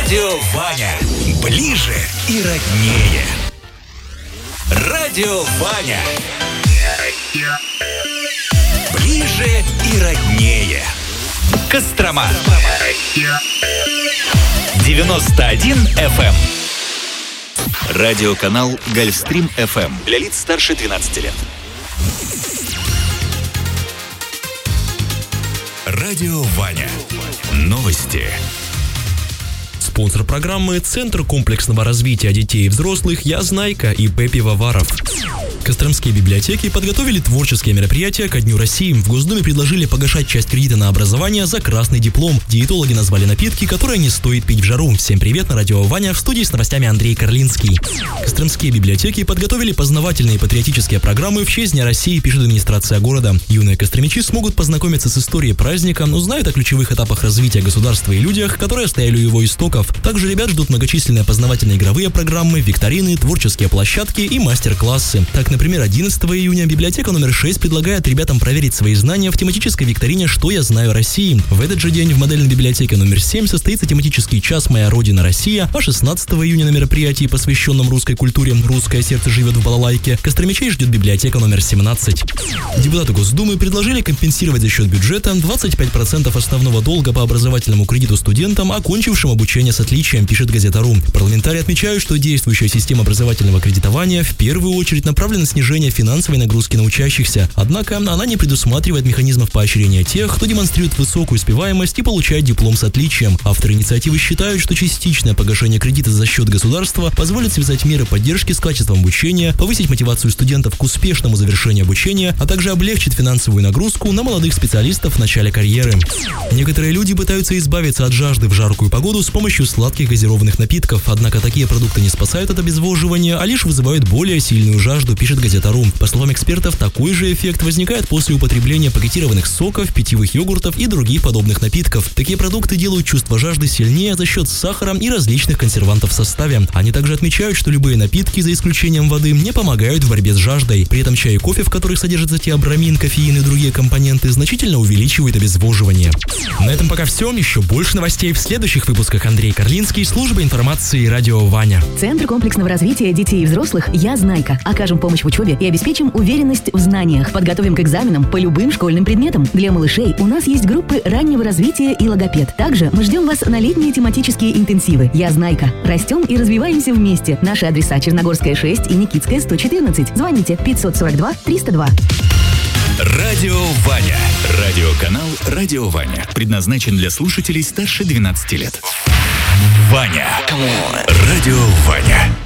Радио Ваня. Ближе и роднее. Радио Ваня. Ближе и роднее. Кострома. 91 FM. Радиоканал Гольфстрим FM. Для лиц старше 12 лет. Радио Ваня. Новости. Спонсор программы — Центр комплексного развития детей и взрослых «Я Знайка» и ИП Пивоваров. Костромские библиотеки подготовили творческие мероприятия ко Дню России. В Госдуме предложили погашать часть кредита на образование за красный диплом. Диетологи назвали напитки, которые не стоит пить в жару. Всем привет, на радио Ваня, в студии с новостями Андрей Карлинский. Костромские библиотеки подготовили познавательные патриотические программы в честь Дня России, пишет администрация города. Юные костромичи смогут познакомиться с историей праздника, узнают о ключевых этапах развития государства и людях, которые стояли у его истоков. Также ребят ждут многочисленные познавательные игровые программы, викторины, творческие площадки и мастер-классы. Так, например, 11 июня библиотека номер 6 предлагает ребятам проверить свои знания в тематической викторине «Что я знаю о России». В этот же день в модельной библиотеке номер 7 состоится тематический час «Моя Родина, Россия», а 16 июня на мероприятии, посвященном русской культуре «Русское сердце живет в балалайке», костромичей ждет библиотека номер 17. Депутаты Госдумы предложили компенсировать за счет бюджета 25% основного долга по образовательному кредиту студентам, окончившим обучение с отличием, пишет газета.ру. Парламентарии отмечают, что действующая система образовательного кредитования в первую очередь направлена на снижение финансовой нагрузки на учащихся. Однако она не предусматривает механизмов поощрения тех, кто демонстрирует высокую успеваемость и получает диплом с отличием. Авторы инициативы считают, что частичное погашение кредита за счет государства позволит связать меры поддержки с качеством обучения, повысить мотивацию студентов к успешному завершению обучения, а также облегчить финансовую нагрузку на молодых специалистов в начале карьеры. Некоторые люди пытаются избавиться от жажды в жаркую погоду с помощью сладких газированных напитков, однако такие продукты не спасают от обезвоживания, а лишь вызывают более сильную жажду, пишет газета.ру. По словам экспертов, такой же эффект возникает после употребления пакетированных соков, питьевых йогуртов и других подобных напитков. Такие продукты делают чувство жажды сильнее за счет сахара и различных консервантов в составе. Они также отмечают, что любые напитки, за исключением воды, не помогают в борьбе с жаждой. При этом чай и кофе, в которых содержатся теобрамин, кофеин и другие компоненты, значительно увеличивают обезвоживание. На этом пока все. Еще больше новостей в следующих выпусках. Андрей Карлинский, служба информации «Радио Ваня». Центр комплексного развития детей и взрослых «Я Знайка». Окажем помощь в учебе и обеспечим уверенность в знаниях. Подготовим к экзаменам по любым школьным предметам. Для малышей у нас есть группы раннего развития и логопед. Также мы ждем вас на летние тематические интенсивы. «Я Знайка». Растем и развиваемся вместе. Наши адреса: Черногорская 6 и Никитская 114. Звоните 542 302. Радио Ваня. Радиоканал «Радио Ваня». Предназначен для слушателей старше 12 лет. Ваня. Радио Ваня.